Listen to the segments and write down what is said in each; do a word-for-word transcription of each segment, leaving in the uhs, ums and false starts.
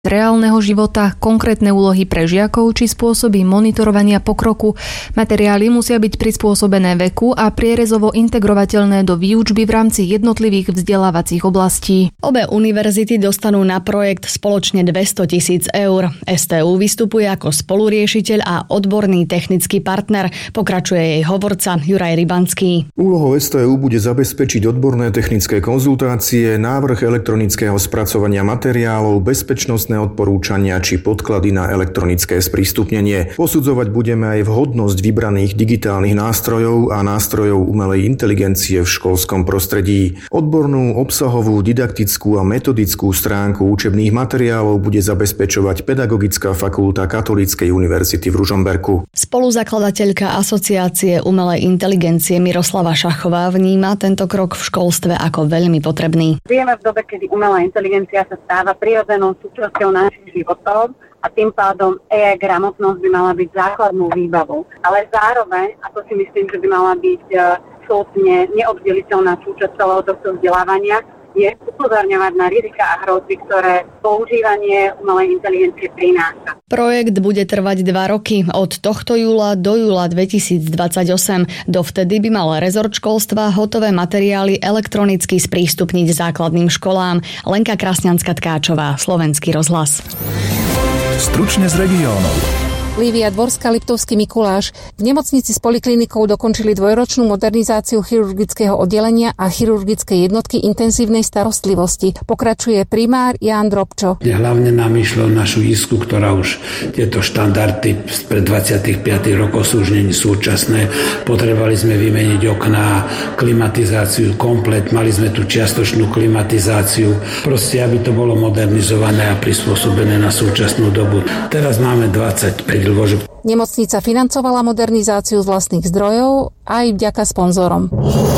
z reálneho života, konkrétne úlohy pre žiakov či spôsoby monitorovania pokroku. Materiály musia byť prispôsobené veku a prierezovo integrovateľné do výučby v rámci jednotlivých vzdelávacích oblastí. Obe univerzity dostanú na projekt spoločne dvesto tisíc eur. es té ú vystupuje ako spoluriešiteľ a odborný technický partner, pokračuje jej hovorca Juraj Rybanský. Úlohou es té ú bude zabezpečiť odborné technické konzultácie, návrh elektronického spracovania materiálov, bezpečnostné odporúčania či podklady na elektronické sprístupnenie. Posudzovať budeme aj vhodnosť vybraných digitálnych nástrojov a nástrojov umelej inteligencie v školskom prostredí. Odbornú, obsahovú, didaktickú a metodickú stránku učebných materiálov bude zabezpečovať Pedagogická fakulta Katolíckej univerzity v Ružomberku. Spoluzakladateľka Asociácie umelej inteligencie Miroslava Šachová vníma tento krok v školstve ako veľmi potrebný. Žijeme v dobe, kedy umelá inteligencia sa stáva prirodzenou súčasťou našich životov a tým pádom é aj gramotnosť by mala byť základnou výbavou. Ale zároveň, a to si myslím, že by mala byť absolútne neoddeliteľná súčasť celého tohto vzdelávania, je upozorňovať na rizika a hrozby, ktoré používanie umelej inteligencie prináša. Projekt bude trvať dva roky, od tohto júla do júla dvetisícdvadsaťosem. Dovtedy by mal rezort školstva hotové materiály elektronicky sprístupniť základným školám. Lenka Krasňanská-Tkáčová, Slovenský rozhlas. Stručne z regiónov. Lívia Dvorská, Liptovský Mikuláš. V nemocnici s poliklinikou dokončili dvojročnú modernizáciu chirurgického oddelenia a chirurgickej jednotky intenzívnej starostlivosti. Pokračuje primár Ján Drobčo. Hlavne nám išlo našu isku, ktorá už tieto štandardy pred dvadsiatich piatich rokov sú už není súčasné. Potrebovali sme vymeniť okná, klimatizáciu komplet, mali sme tu čiastočnú klimatizáciu. Proste, aby to bolo modernizované a prispôsobené na súčasnú dobu. Teraz máme dvadsaťpäť lôžok. Nemocnica financovala modernizáciu z vlastných zdrojov aj vďaka sponzorom.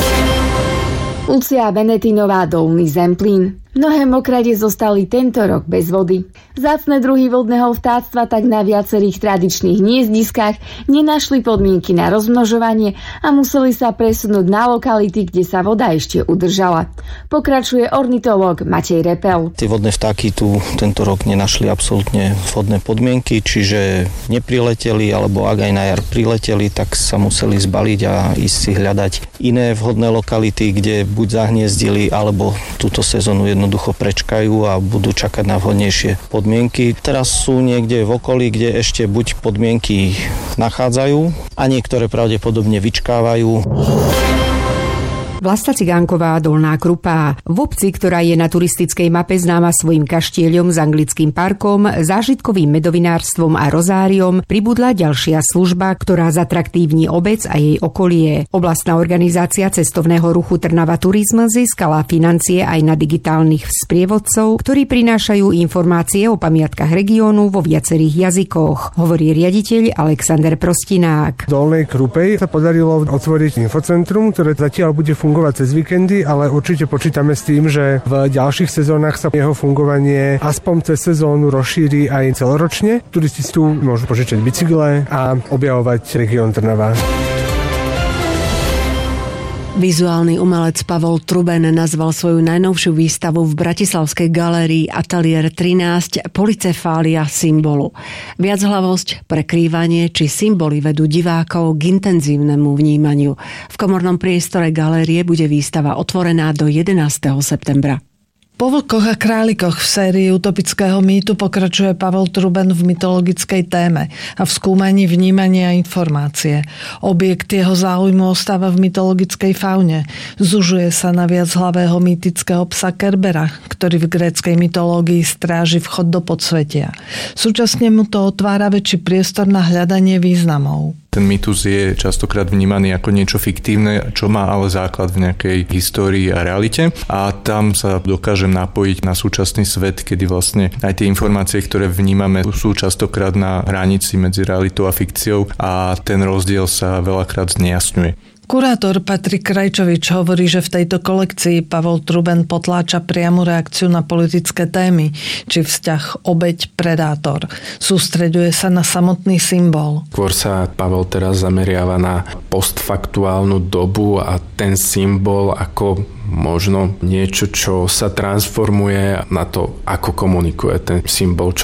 Lucia Benetínová, Dolný Zemplín. Mnohé mokrade zostali tento rok bez vody. Vzácne druhy vodného vtáctva tak na viacerých tradičných hniezdiskách nenašli podmienky na rozmnožovanie a museli sa presunúť na lokality, kde sa voda ešte udržala. Pokračuje ornitológ Matej Repel. Tie vodné vtáky tu tento rok nenašli absolútne vhodné podmienky, čiže neprileteli, alebo ak aj na jar prileteli, tak sa museli zbaliť a ísť si hľadať iné vhodné lokality, kde buď zahniezdili, alebo túto sezónu jedno jednoducho prečkajú a budú čakať na vhodnejšie podmienky. Teraz sú niekde v okolí, kde ešte buď podmienky nachádzajú a niektoré pravdepodobne vyčkávajú. Vlasta Cigánková, Dolná Krupá. V obci, ktorá je na turistickej mape známa svojím kaštieľom s anglickým parkom, zážitkovým medovinárstvom a rozáriom, pribudla ďalšia služba, ktorá zatraktívni obec a jej okolie. Oblastná organizácia cestovného ruchu Trnava Turizm získala financie aj na digitálnych sprievodcov, ktorí prinášajú informácie o pamiatkach regiónu vo viacerých jazykoch, hovorí riaditeľ Alexander Prostinák. V Dolnej Krupej sa podarilo otvoriť infocentrum, ktoré zatiaľ bude fungovať cez víkendy, ale určite počítame s tým, že v ďalších sezónach sa jeho fungovanie aspoň cez sezónu rozšíri aj celoročne. Turisti si tu môžu požičať bicykle a objavovať región Trnava. Vizuálny umelec Pavol Truben nazval svoju najnovšiu výstavu v bratislavskej galérii Atelier trinásť Polycefália symbolu. Viachlavosť, prekrývanie či symboly vedú divákov k intenzívnemu vnímaniu. V komornom priestore galérie bude výstava otvorená do jedenásteho septembra. Po vlkoch a králikoch v sérii utopického mýtu pokračuje Pavol Truben v mytologickej téme a v skúmaní vnímania a informácie. Objekt jeho záujmu ostáva v mytologickej faune. Zužuje sa na viachlavého mýtického psa Kerbera, ktorý v gréckej mytológii stráži vchod do podsvetia. Súčasne mu to otvára väčší priestor na hľadanie významov. Ten mýtus je častokrát vnímaný ako niečo fiktívne, čo má ale základ v nejakej histórii a realite. A tam sa dokážem napojiť na súčasný svet, kedy vlastne aj tie informácie, ktoré vnímame, sú častokrát na hranici medzi realitou a fikciou a ten rozdiel sa veľakrát znejasňuje. Kurátor Patrik Krajčovič hovorí, že v tejto kolekcii Pavol Truben potláča priamu reakciu na politické témy, či vzťah obeť-predátor. Sústreďuje sa na samotný symbol. Skôr sa Pavel teraz zameriava na postfaktuálnu dobu a ten symbol ako možno niečo, čo sa transformuje na to, ako komunikuje ten symbol, čo